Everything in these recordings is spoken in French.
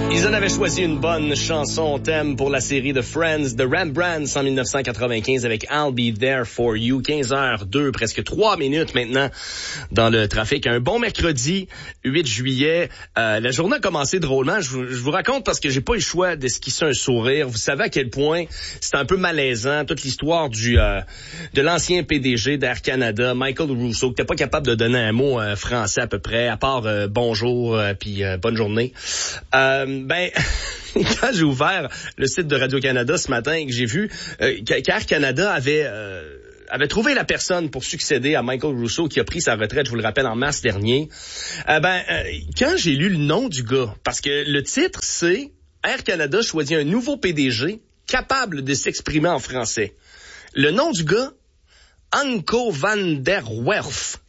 Ils en avaient choisi une bonne chanson thème pour la série de Friends de Rembrandts en 1995 avec I'll Be There For You. 15h02, presque 3 minutes maintenant dans le trafic. Un bon mercredi, 8 juillet. La journée a commencé drôlement. Je vous raconte parce que j'ai pas eu le choix d'esquisser un sourire. Vous savez à quel point c'est un peu malaisant, toute l'histoire de l'ancien PDG d'Air Canada, Michael Rousseau, qui n'était pas capable de donner un mot français à peu près, à part bonjour puis bonne journée. Quand j'ai ouvert le site de Radio-Canada ce matin et que j'ai vu qu'Air Canada avait trouvé la personne pour succéder à Michael Rousseau qui a pris sa retraite, je vous le rappelle, en mars dernier, quand j'ai lu le nom du gars, parce que le titre, c'est Air Canada choisit un nouveau PDG capable de s'exprimer en français. Le nom du gars, Anko van der Werf.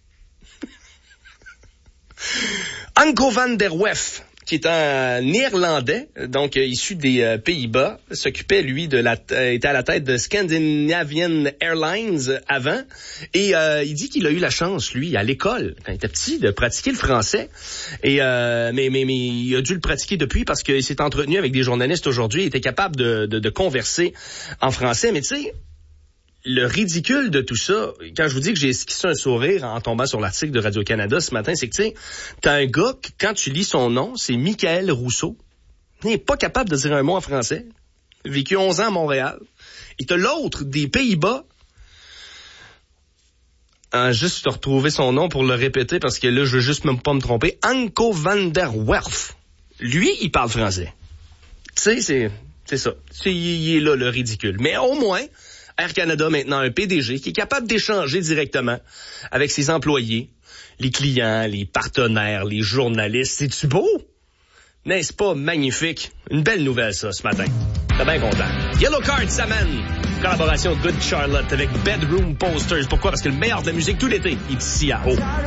Anko van der Werf, qui est un Néerlandais, donc issu des Pays-Bas, s'occupait, lui, était à la tête de Scandinavian Airlines avant, et il dit qu'il a eu la chance, lui, à l'école, quand il était petit, de pratiquer le français, et mais il a dû le pratiquer depuis parce qu'il s'est entretenu avec des journalistes aujourd'hui, il était capable de converser en français, mais tu sais, le ridicule de tout ça, quand je vous dis que j'ai esquissé un sourire en tombant sur l'article de Radio-Canada ce matin, c'est que, tu sais, t'as un gars que, quand tu lis son nom, c'est Michael Rousseau. Il n'est pas capable de dire un mot en français. Il a vécu 11 ans à Montréal. Et t'as l'autre des Pays-Bas. Juste retrouver son nom pour le répéter parce que là, je veux juste même pas me tromper. Anko van der Werf. Lui, il parle français. Tu sais, c'est ça. Il est là, le ridicule. Mais au moins, Air Canada, maintenant, un PDG qui est capable d'échanger directement avec ses employés, les clients, les partenaires, les journalistes. C'est-tu beau? N'est-ce pas magnifique? Une belle nouvelle, ça, ce matin. T'es bien content. Yellow Card Salmon, collaboration Good Charlotte avec Bedroom Posters. Pourquoi? Parce que le meilleur de la musique tout l'été, il est ici à Haut.